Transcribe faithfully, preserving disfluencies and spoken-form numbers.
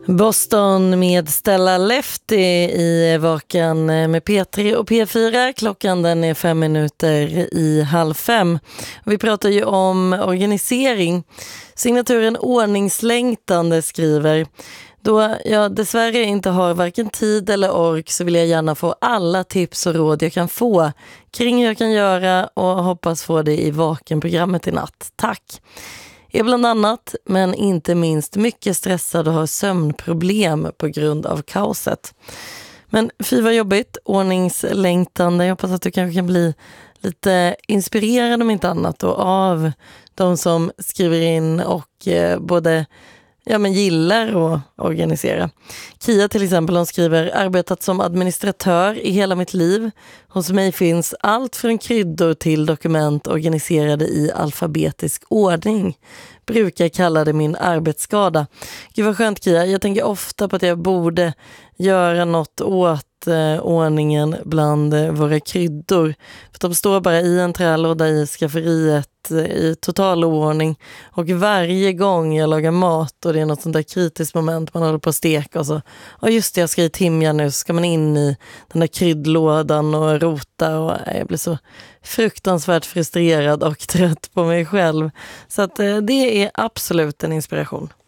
Boston med Stella Lefty i Vaken med P tre och P fyra. Klockan den är fem minuter i halv fem. Vi pratar ju om organisering. Signaturen Ordningslängtande skriver: då jag dessvärre inte har varken tid eller ork så vill jag gärna få alla tips och råd jag kan få kring hur jag kan göra och hoppas få det i Vaken-programmet i natt. Tack! Är bland annat, men inte minst, mycket stressad och har sömnproblem på grund av kaoset. Men fy vad jobbigt, ordningslängtande. Jag hoppas att du kanske kan bli lite inspirerad om inte annat då, av de som skriver in och eh, både ja, men gillar att organisera. Kia till exempel, hon skriver: arbetat som administratör i hela mitt liv. Hos mig finns allt från kryddor till dokument organiserade i alfabetisk ordning. Brukar kalla det min arbetsskada. Gud vad skönt, Kia. Jag tänker ofta på att jag borde göra något åt eh, ordningen bland eh, våra kryddor. För de står bara i en trälåda i skafferiet i total oordning, och varje gång jag lagar mat och det är något sånt där kritiskt moment, man håller på att steka och så, och just det, jag ska i timja nu, så ska man in i den där kryddlådan och rota, och jag blir så fruktansvärt frustrerad och trött på mig själv. Så att det är absolut en inspiration.